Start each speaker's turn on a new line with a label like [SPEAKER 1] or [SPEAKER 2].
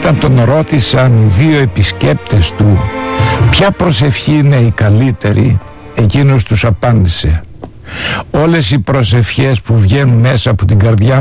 [SPEAKER 1] Όταν τον ρώτησαν οι δύο επισκέπτες του ποια προσευχή είναι η καλύτερη, εκείνος τους απάντησε: όλες οι προσευχές που βγαίνουν μέσα από την καρδιά